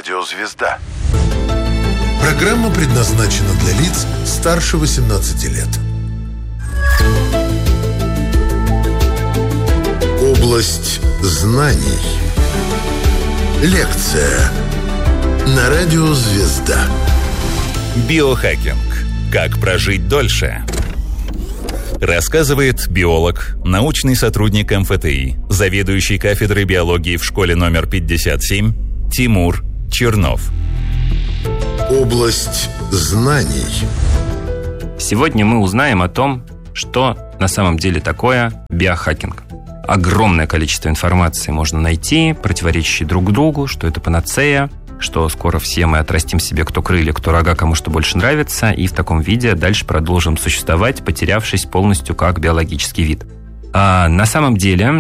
Радио «Звезда». Программа предназначена для лиц старше 18 лет. Область знаний. Лекция на Радио «Звезда». Биохакинг. Как прожить дольше? Рассказывает биолог, научный сотрудник МФТИ, заведующий кафедрой биологии в школе номер 57 Тимур Чернов. Область знаний. Сегодня мы узнаем о том, что на самом деле такое биохакинг. Огромное количество информации можно найти, противоречащей друг другу, что это панацея, что скоро все мы отрастим себе кто крылья, кто рога, кому что больше нравится, и в таком виде дальше продолжим существовать, потерявшись полностью как биологический вид. А на самом деле